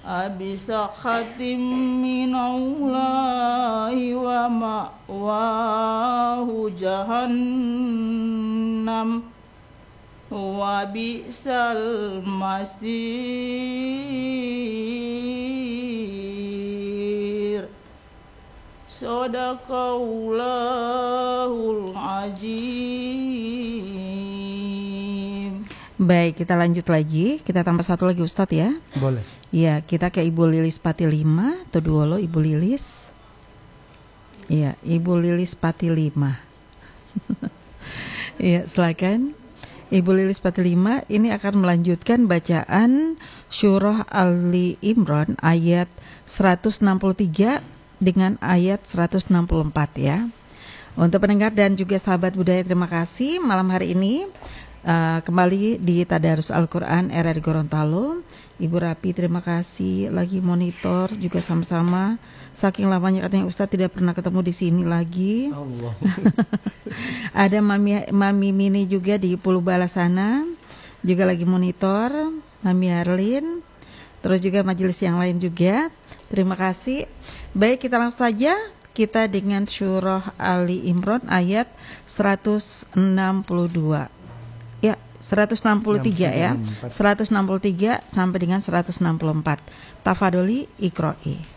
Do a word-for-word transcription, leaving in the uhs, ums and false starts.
abisakhatim minallahi wa ma'wahu jahannam wa bi'sal masir. Shadaqallahul azim. Baik, kita lanjut lagi. Kita tambah satu lagi Ustadz ya. Boleh. Iya, kita ke Ibu Lilis Patilima. Toduolo Ibu Lilis. Iya, Ibu Lilis Patilima. Iya, silakan. Ibu Lilis Patilima ini akan melanjutkan bacaan Surah Ali Imran ayat seratus enam puluh tiga dengan ayat seratus enam puluh empat ya. Untuk pendengar dan juga sahabat budaya, terima kasih malam hari ini uh, kembali di Tadarus Al-Quran R R Gorontalo. Ibu Rapi terima kasih, lagi monitor juga sama-sama. Saking lamanya katanya Ustadz tidak pernah ketemu di sini lagi. Allah. Ada Mami Mami Mini juga di Pulau Bala sana, juga lagi monitor. Mami Harlin, terus juga majelis yang lain juga. Terima kasih. Baik, kita langsung saja kita dengan Surah Ali Imran ayat seratus enam puluh dua. Ya, seratus enam puluh tiga ya. seratus enam puluh tiga sampai dengan seratus enam puluh empat. Tafadholi Iqra'i.